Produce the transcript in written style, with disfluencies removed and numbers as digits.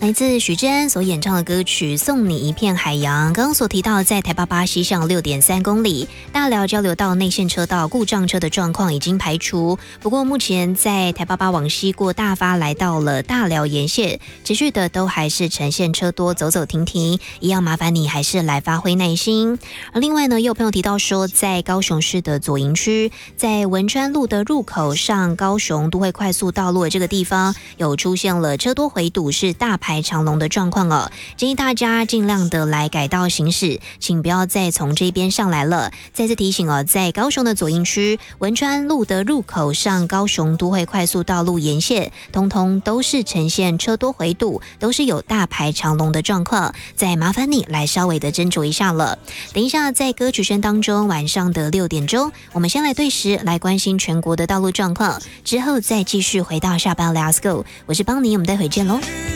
来自许志安所演唱的歌曲《送你一片海洋》。刚刚所提到，在台八八西上6.3公里大寮交流道内线车道故障车的状况已经排除，不过目前在台八八往西过大发来到了大寮沿线，持续的都还是呈现车多，走走停停，一样麻烦你还是来发挥耐心。而另外呢，也有朋友提到说，在高雄市的左营区，在文川路的入口上高雄都会快速道路的这个地方，有出现了车多回堵，是大排长龙的状况哦。建议大家尽量的来改道行驶，请不要再从这边上来了。再次提醒哦，在高雄的左营区文川路的入口上高雄都会快速道路沿线，通通都是呈现车多回堵，都是有大排长龙的状况，再麻烦你来稍微的斟酌一下了。等一下在歌曲声当中，晚上的6点钟，我们先来对时来关心全国的道路状况，之后再继续回到下班 Let's Go， 我是邦尼，我们待会见喽。